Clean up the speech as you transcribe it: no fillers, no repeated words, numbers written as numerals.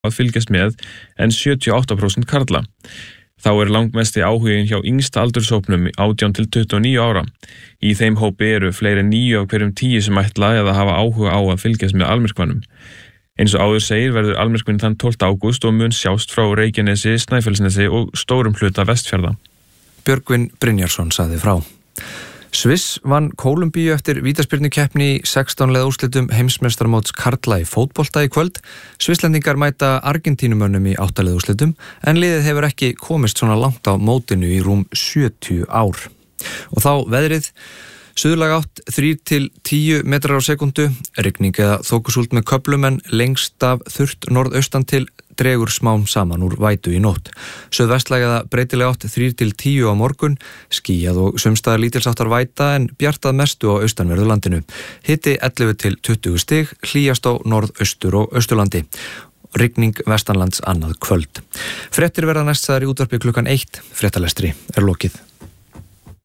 að fylgjast með en 78% karla. Þá langmesti áhuginn hjá yngsta aldurshópnum 18 til 29 ára. Í þeim hópi eru fleiri en 9 af hverjum 10 sem ætla eða hafa áhuga á að fylgjast með almyrkvanum. Eins og áður segir verður almyrkvinn þann 12. ágúst og mun sjást frá Reykjanesi, Snæfellsnesi og stórum hluta Vestfjarða. Björgvin Brynjarsson sagði frá. Sviss vann Kólumbíu eftir vítaspyrnukeppni í 16 liða úrslitum heimsmeistaramóts karla í fótbolta í kvöld. Svisslendingar mæta Argentínumönnum í 8 liða úrslitum en liðið hefur ekki komist svona langt á mótinu í rúm 70 ár. Og þá veðrið. Suðlæg átt 3 til 10 metrar á sekundu, rigning eða þokusúld með köflum en lengst af þurrt norðaustan til dregur smám saman úr vætu í nótt. Suðvestlæg eða breytileg átt 3 til 10 á morgun, skýjað og sumstaðar lítilsáttar væta en bjartað mestu á austanverðu landinu. Hiti 11 til 20 stig, hlýjast á norðaustur og austurlandi. Rigning vestanlands annað kvöld. Fréttir verða næst sagðar í útvarpi klukkan 1, fréttalestri lokið.